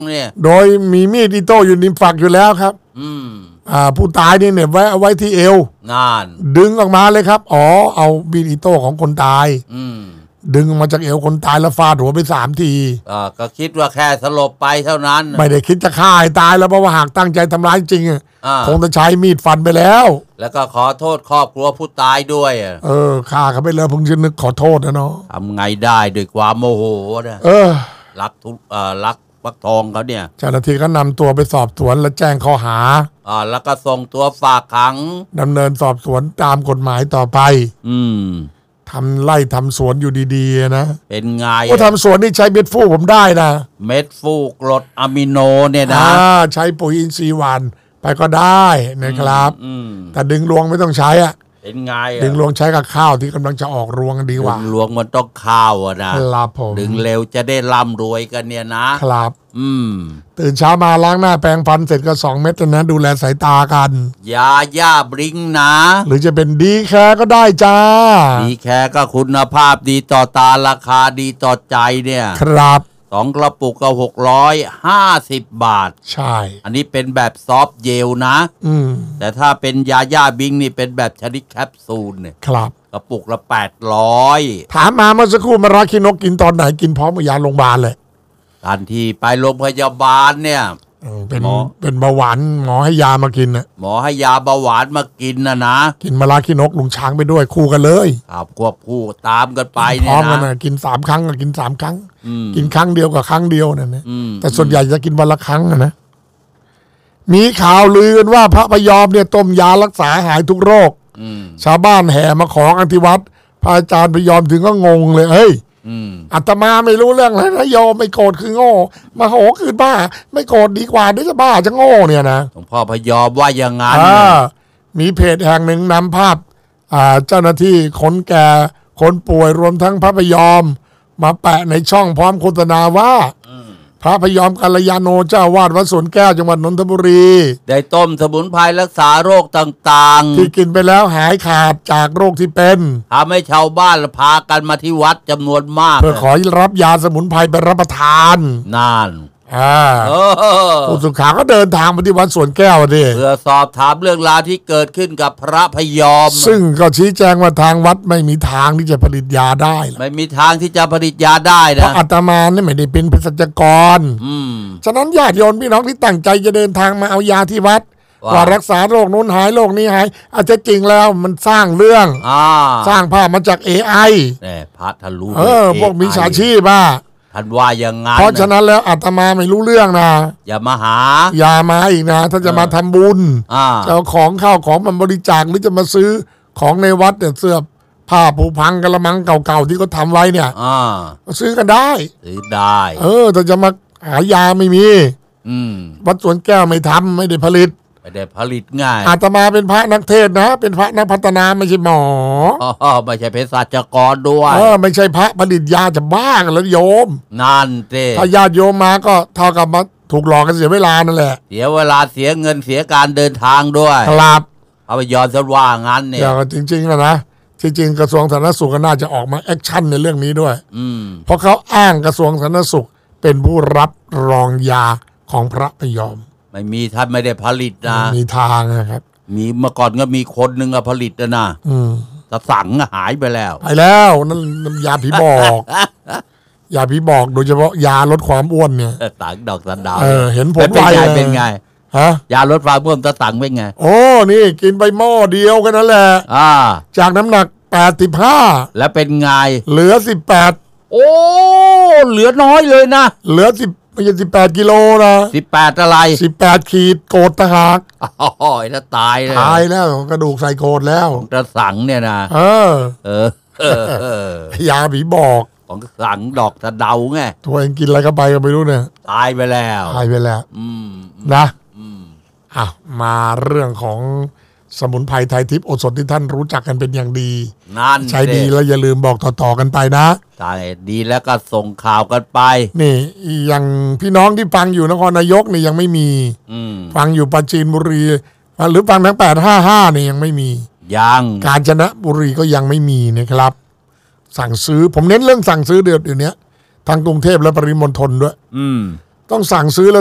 เนี่ยโดยมีมีดอิโต้อยู่ริมฝักอยู่แล้วครับผู้ตายเนี่ยเอาไว้ที่เอวงานดึงออกมาเลยครับเอามีดอิโต้ของคนตายดึงออกมาจากเอวคนตายแล้วฟาดหัวไป3 ทีก็คิดว่าแค่สลบไปเท่านั้นไม่ได้คิดจะฆ่าให้ตายแล้วเพราะว่าหากตั้งใจทำร้ายจริงคงจะใช้มีดฟันไปแล้วก็ขอโทษครอบครัวผู้ตายด้วยฆ่าเขาไปแล้วเพิ่งจะนึกขอโทษนะเนาะทำไงได้ด้วยความโมโหนะรักปักทองเขาเนี่ยเจ้าหน้าที่ก็นำตัวไปสอบสวนและแจ้งข้อหาแล้วก็ส่งตัวฝากขังดำเนินสอบสวนตามกฎหมายต่อไปทำไร่ทำสวนอยู่ดีๆนะเป็นไงก็ทำสวนนี่ใช้เม็ดฟูผมได้นะเม็ดฟูกรดอะมิโนเนี่ยนะใช้ปุ๋ยอินทรีย์หวานไปก็ได้นะครับแต่ดึงรวงไม่ต้องใช้เป็นไงดึงรวงใช้กับข้าวที่กำลังจะออกรวงดีกว่าดึงรวงมันต้องข้าวนะครับผมดึงเร็วจะได้ร่ำรวยกันเนี่ยนะครับตื่นเช้ามาล้างหน้าแปรงฟันเสร็จก็2 เม็ดแล้วนะดูแลสายตากันยาย่าบริงนะหรือจะเป็นดีแคร์ก็ได้จ้าดีแคร์ก็คุณภาพดีต่อตาราคาดีต่อใจเนี่ยครับ 2 กระปุกก็650 บาทใช่อันนี้เป็นแบบซอฟเจลนะแต่ถ้าเป็นยาย่าบิงนี่เป็นแบบชนิดแคปซูลเนี่ยครับกระปุกละ800 ถามมาเมื่อสักครู่มาราคินกกินตอนไหนกินพร้อมกับยาโรงพยาบาลเลยทันทีไปโรงพยาบาลเนี่ยเป็นเบาหวานหมอให้ยามากินนะหมอให้ยาเบาหวานมากินนะกินมาราคินกลุงช้างไปด้วยคู่กันเลยครับควบคู่ตามกันไปเนี่ยนะพร้อมกันนะกิน3 ครั้งก็กิน3 ครั้งกินครั้งเดียวกับครั้งเดียวนั่นนะแต่ส่วนใหญ่จะกินวันละครั้งนะมีข่าวลือกันว่าพระพยอมเนี่ยต้มยารักษาหายทุกโรคชาวบ้านแห่มาขอกันที่วัดพระอาจารย์พยอมถึงก็งงเลยเฮ้ยอาตมาไม่รู้เรื่องอะไรนะโยมไม่โกรธคือโง่มาโหคือบ้าไม่โกรธดีกว่าเดี๋ยวจะบ้าจะโง่เนี่ยนะหลวงพ่อพยอมว่าอย่างงั้นมีเพจแห่งหนึ่งนำภาพเจ้าหน้าที่คนแก่คนป่วยรวมทั้งพระพยอมมาแปะในช่องพร้อมโฆษณาว่าพระพยอมกัลยาโนเจ้าวาดวัดสวนแก้วจังหวัดนนทบุรีได้ต้มสมุนไพรรักษาโรคต่างๆที่กินไปแล้วหายขาดจากโรคที่เป็นทำให้ชาวบ้านพากันมาที่วัดจำนวนมากเพื่อขอรับยาสมุนไพรไปรับประทานนั่นผู้สื่อข่าวก็เดินทางมาที่วัดสวนแก้วดิเพื่อสอบถามเรื่องราวที่เกิดขึ้นกับพระพยอมซึ่งก็ชี้แจงว่าทางวัดไม่มีทางที่จะผลิตยาได้ไม่มีทางที่จะผลิตยาได้นะเพราะอาตมาเนี่ยไม่ได้เป็นเภสัชกรฉะนั้นญาติโยมพี่น้องที่ตั้งใจจะเดินทางมาเอายาที่วัดว่ารักษาโรคนู้นหายโรคนี้หายอาจจะจริงแล้วมันสร้างเรื่องสร้างภาพมาจาก AI พระทะลุพวกมิจฉาชีพท่านว่าอย่างงั้นเพราะฉะนั้นแล้วอาตมาไม่รู้เรื่องนะอย่ามาอีกนะถ้าจะมาทำบุญจะเอาของข้าวของมันบริจาคหรือจะมาซื้อของในวัดเนี่ยเสื้อผ้าผูพังกระมังเก่าๆที่เขาทำไว้เนี่ยซื้อกันได้ซื้อได้แต่จะมาหายาไม่มีวัดสวนแก้วไม่ทำไม่ได้ผลิตง่ายอาตมาเป็นพระนักเทศนะเป็นพระนักพัฒนาไม่ใช่หมอไม่ใช่เภสัชกรด้วยไม่ใช่พระผลิตยาจะบ้ากันแล้วโยมนั่นเต้ถ้าญาติโยมมาก็เท่ากับมาถูกหลอกกันเสียเวลานั่นแหละเสียเวลาเสียเงินเสียการเดินทางด้วยครับเอาไปย้อนจะว่างั้นเนี่ยจริงๆแล้วนะที่จริงกระทรวงสาธารณสุขก็น่าจะออกมาแอคชั่นในเรื่องนี้ด้วยเพราะเขาอ้างกระทรวงสาธารณสุขเป็นผู้รับรองยาของพระพยอมไม่มีท่านไม่ได้ผลิตนะมีทางนะครับมีเมื่อก่อนก็มีคนหนึ่งผลิตนะแต่สั่งหายไปแล้วนั่นยาผีบอกยาผีบอกโดยเฉพาะยาลดความอ้วนเนี่ยสั่งดอกสันดาวเห็นผลเป็นไงยาลดความอ้วนจะสั่งเป็นไงนี่กินไปหม้อเดียวกันนั่นแหละจากน้ำหนัก85 แล้วเป็นไงเหลือ18 เหลือน้อยเลยนะเหลือไม่ใช่18 กิโลนะ 18อะไร 18 ขีดโกรธตะหากถ้าตายแล้วกระดูกใส่โกรธแล้วของกระสังเนี่ยนะยาผีบอกของกระสังดอกสะเดาไงตัวเองกินอะไรก็ไปก็ไม่รู้เนี่ยตายไปแล้วนะมาเรื่องของสมุนไพรไทยทิพย์โอสถที่ท่านรู้จักกันเป็นอย่างดีใช้ดีแล้วอย่าลืมบอกต่อๆกันไปนะใช่ดีแล้วก็ส่งข่าวกันไปนี่อย่างพี่น้องที่ฟังอยู่นครนายกนี่ยังไม่มีฟังอยู่ปราจีนบุรีหรือฟังทั้ง855นี่ยังไม่มียังกาญจนบุรีก็ยังไม่มีนะครับสั่งซื้อผมเน้นเรื่องสั่งซื้อเดี๋ยวนี้ทางกรุงเทพและปริมณฑลด้วยต้องสั่งซื้อ